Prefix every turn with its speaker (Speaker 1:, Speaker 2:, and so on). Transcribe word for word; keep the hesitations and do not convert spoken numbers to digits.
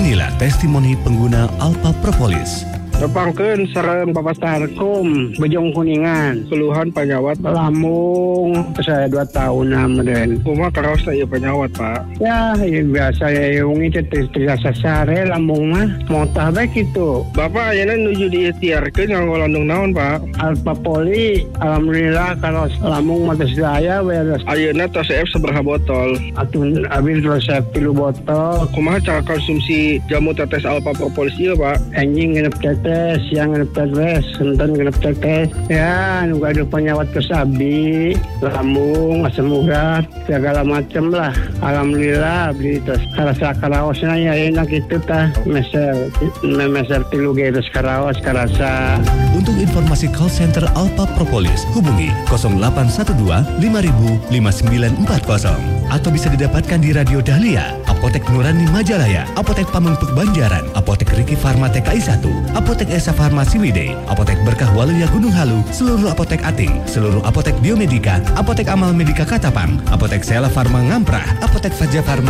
Speaker 1: Inilah testimoni pengguna Alpha Propolis.
Speaker 2: Repangkeun sareng Papastarkum Bejong Kuningan keluhan penyawat lambung saya dua tahun namun kumaha karaos ieu penyawat Pak ya ya biasa ya yung itu terasa sare lambung mah mau tah bae kitu Bapak ayeuna nuju diikhtiarkeun nganggo landung naon Pak Alpha Poli alhamdulillah karaos lambung mah geus daya beres ayeuna tos F sabaraha botol atuh abis resep tilu botol kumaha cara konsumsi jamu tetes Alpha Propolis ieu Pak anjing ngeuneup tetes yang ngeuneup tetes enten ngeuneup tetes ya nu gaduh penyawat kesabi lambung asam urat segala macam lah alhamdulillah beli terus karasa karaosna ya enak itu tah meser meser tilu ge terus karaos karasa.
Speaker 1: Untuk informasi call center Alpha Propolis hubungi nol delapan satu dua lima ribu lima sembilan empat nol atau bisa didapatkan di Radio Dahlia, Apotek Nurani Majalaya, Apotek Pamengpeuk Banjaran, Apotek Riki Farma T K I satu, Apotek Esa Farmasi Wide, Apotek Berkah Waluya Gunung Halu, seluruh apotek Ating, seluruh apotek Biomedika, Apotek Amal Medika Katapang, Apotek Sela Farma Ngamprah, Apotek Faja Farma